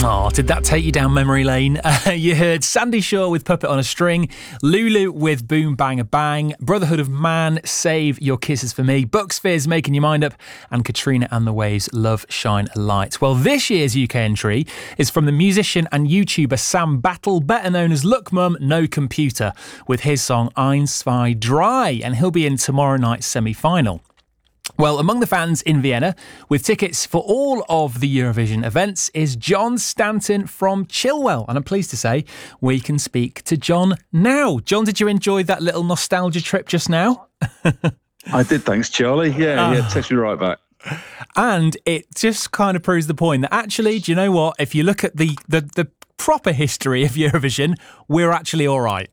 Oh, did that take you down memory lane? You heard Sandy Shaw with Puppet on a String, Lulu with Boom Bang Bang, Brotherhood of Man, Save Your Kisses for Me, Bucks Fizz, Making Your Mind Up, and Katrina and the Waves, Love Shine a Light. Well, this year's UK entry is from the musician and YouTuber Sam Battle, better known as Look Mum, No Computer, with his song Ein, Zwei, Drei, and he'll be in tomorrow night's semi-final. Well, among the fans in Vienna, with tickets for all of the Eurovision events, is John Stanton from Chilwell. And I'm pleased to say we can speak to John now. John, did you enjoy that little nostalgia trip just now? I did, thanks, Charlie. Yeah, it takes me right back. And it just kind of proves the point that actually, do you know what? If you look at the proper history of Eurovision, we're actually all right.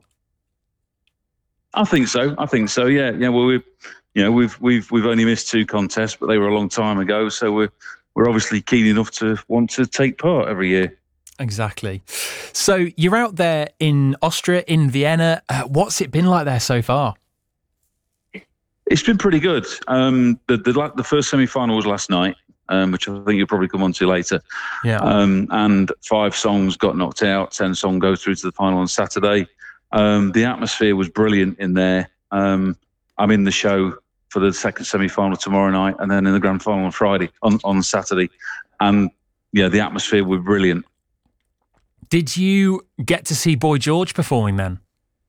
I think so. Yeah. Well, we've only missed 2 contests, but they were a long time ago. So we're obviously keen enough to want to take part every year. Exactly. So you're out there in Austria, in Vienna. What's it been like there so far? It's been pretty good. The first semi-final was last night, which I think you'll probably come on to later. Yeah. And 5 songs got knocked out. 10 songs go through to the final on Saturday. The atmosphere was brilliant in there. I'm in the show for the second semi-final tomorrow night, and then in the grand final on Friday, on Saturday. And yeah, the atmosphere was brilliant. Did you get to see Boy George performing then?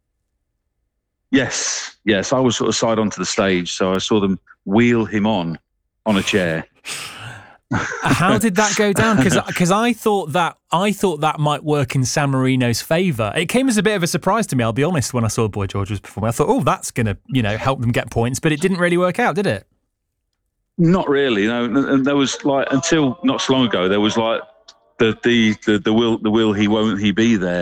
Yes. I was sort of side onto the stage, so I saw them wheel him on a chair. How did that go down? Because I thought that might work in San Marino's favour. It came as a bit of a surprise to me, I'll be honest, when I saw Boy George was performing. I thought, oh, that's going to, help them get points, but it didn't really work out, did it? Not really, no. And there was until not so long ago, there was the will he won't he be there.